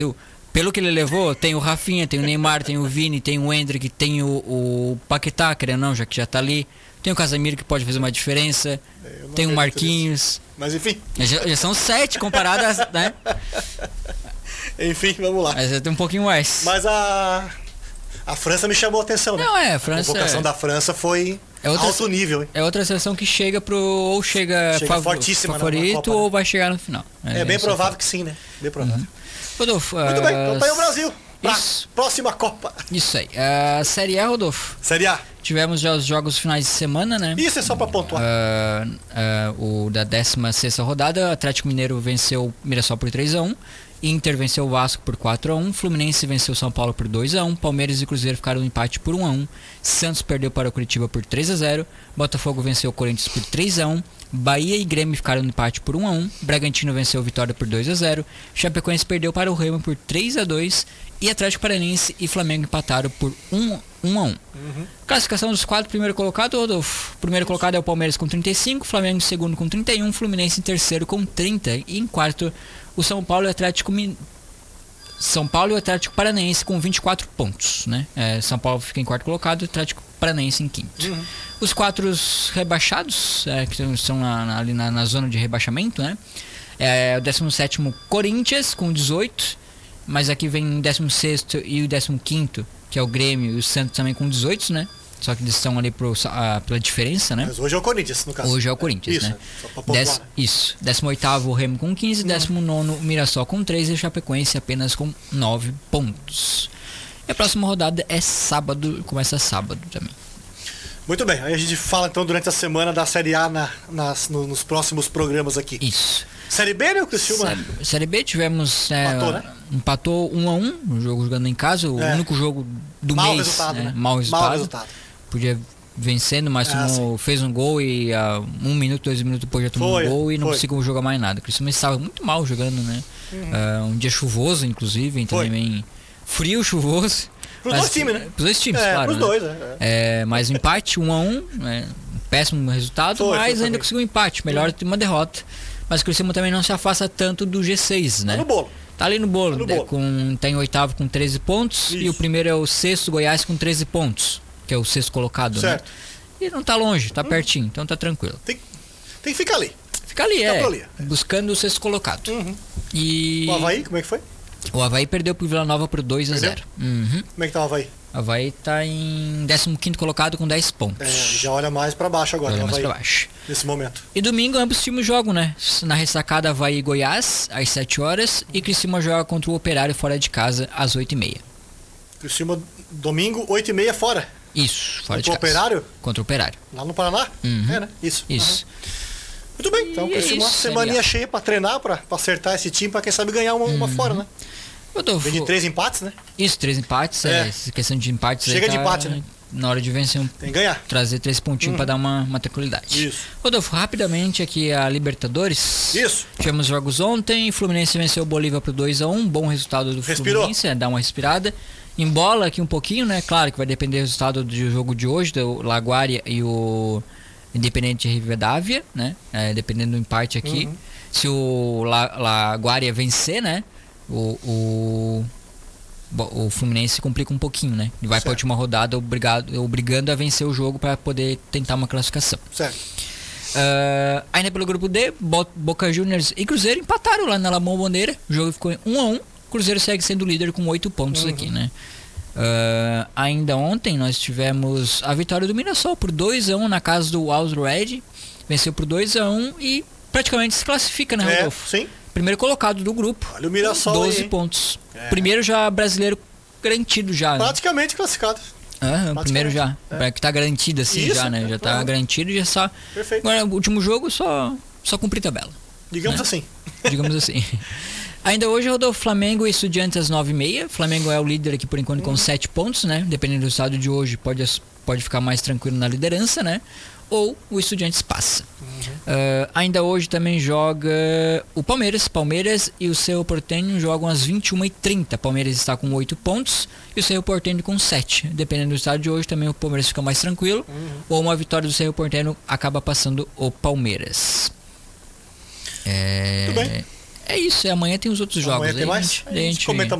Pelo que ele levou, tem o Rafinha, tem o Neymar, tem o Vini, tem o Endrick, tem o Paquetá, querendo ou não, já que já tá ali. Tem o Casemiro que pode fazer uma diferença. Tem o Marquinhos. Mas enfim. Já são 7 comparadas, né? Enfim, vamos lá. Mas tem um pouquinho mais. Mas a França me chamou a atenção, né? Não, a França... A convocação da França foi alto nível, hein? É outra seleção que chega ou chega fortíssima favorito Copa, ou vai chegar no final. É bem provável que sim, né? Bem provável. Rodolfo, muito bem, então tá aí o Brasil. Isso. Próxima Copa. Isso aí. Série A, Rodolfo. Série A. Tivemos já os jogos finais de semana, né? Isso é só pra pontuar. O da 16ª rodada, Atlético Mineiro venceu o Mirassol por 3-1. Inter venceu o Vasco por 4-1, Fluminense venceu o São Paulo por 2-1, Palmeiras e Cruzeiro ficaram no empate por 1-1, Santos perdeu para o Curitiba por 3-0, Botafogo venceu o Corinthians por 3-1, Bahia e Grêmio ficaram no empate por 1-1, Bragantino venceu o Vitória por 2-0, Chapecoense perdeu para o Remo por 3-2 e Atlético Paranaense e Flamengo empataram por 1-1. Classificação dos 4 primeiros colocados, Rodolfo. Primeiro colocado é o Palmeiras com 35, Flamengo em segundo com 31, Fluminense em terceiro com 30 e em quarto o São Paulo e o Atlético Paranaense com 24 pontos, né? São Paulo fica em quarto colocado e o Atlético Paranaense em quinto. Os 4 rebaixados, que estão ali na zona de rebaixamento, né? O 17º Corinthians com 18, mas aqui vem o 16º e o 15º, que é o Grêmio e o Santos também com 18, né? Só que eles estão ali pela diferença, né? Mas hoje é o Corinthians, no caso. Hoje é o Corinthians, isso, né? Só pra pontuar, né? Isso. 18º o Remo com 15, 19º o Mirassol com 3 e o Chapecoense apenas com 9 pontos. E a próxima rodada é sábado, começa sábado também. Muito bem, aí a gente fala então durante a semana da Série A nos próximos programas aqui. Isso. Série B, né, o Criciúma? Série B tivemos... Empatou, né? Empatou 1-1, o jogo jogando em casa, o único jogo do Mau mês. Resultado, né? Mau resultado. Podia vencendo, mas fez um gol e 1 minuto, 2 minutos depois já tomou um gol e não conseguiu jogar mais nada. O Criciúma estava muito mal jogando, né? Um dia chuvoso, inclusive, então também frio, chuvoso. Pros dois times, né? Pros dois times, claro. Pros dois, mas o empate, 1-1, péssimo resultado, mas ainda conseguiu um empate, melhor do que uma derrota. Mas o Criciúma também não se afasta tanto do G6, né? Tá no bolo. Tá ali no bolo. Tá em oitavo com 13 pontos. Isso. E o primeiro é o sexto, Goiás, com 13 pontos. Que é o sexto colocado, certo, né? E não tá longe, tá pertinho, então tá tranquilo. Tem que ficar ali. Fica ali, buscando o sexto colocado. E o Avaí, como é que foi? O Avaí perdeu pro Vila Nova por 2-0. Como é que tá o Avaí? O Avaí tá em 15º colocado com 10 pontos. Já olha mais pra baixo agora. Olha mais pra baixo. Nesse momento. E domingo ambos times jogam, né? Na ressacada Avaí e Goiás, às 7 horas. E Criciúma joga contra o Operário fora de casa, às 8h30. Criciúma, domingo, 8h30 fora. Isso, fora de casa. Contra o Operário? Contra o Operário. Lá no Paraná? Né? Isso. Muito bem, então Criciúma uma semaninha cheia pra treinar, pra acertar esse time, pra quem sabe ganhar uma fora, né? Vem de 3 empates, né? Isso, 3 empates. Essa questão de empates. Chega de empate, né? Na hora de vencer tem que ganhar. Trazer 3 pontinhos pra dar uma tranquilidade. Isso. Rodolfo, rapidamente aqui a Libertadores. Isso. Tivemos jogos ontem. Fluminense venceu o Bolívar por 2-1. Bom resultado do Fluminense, dá uma respirada. Embola aqui um pouquinho, né? Claro que vai depender do resultado do jogo de hoje, do Laguária e o Independente Rivadavia, né? Dependendo do empate aqui. Se o Laguária vencer, né? O Fluminense complica um pouquinho, né? Ele vai para a última rodada obrigando a vencer o jogo para poder tentar uma classificação. Certo. Ainda pelo grupo D, Boca Juniors e Cruzeiro empataram lá na La Bombonera. O jogo ficou 1-1. Cruzeiro segue sendo líder com 8 pontos aqui, né? Ainda ontem nós tivemos a vitória do Mirassol por 2-1 na casa do Always Red. Venceu por 2-1 e praticamente se classifica, né, Rodolfo? Sim. Primeiro colocado do grupo. Olha o Mirassol 12 pontos. Primeiro já brasileiro garantido já. Praticamente classificado. Primeiro já. Que tá garantido assim. Isso, já, né? Já tá garantido e já só. Perfeito. Agora, o último jogo só cumprir tabela. Digamos né? assim. Digamos assim. Ainda hoje rodou Flamengo e Estudiantes às 9h30. Flamengo é o líder aqui por enquanto com 7 pontos, né? Dependendo do estado de hoje, pode ficar mais tranquilo na liderança, né? Ou o Estudiantes passa. Ainda hoje também joga o Palmeiras e o Cerro Porteño jogam às 21h30. Palmeiras está com 8 pontos e o Cerro Porteño com 7. Dependendo do estado de hoje também o Palmeiras fica mais tranquilo. Ou uma vitória do Cerro Porteño acaba passando o Palmeiras. Muito bem. É isso, amanhã tem os outros jogos. Amanhã tem mais? A gente comenta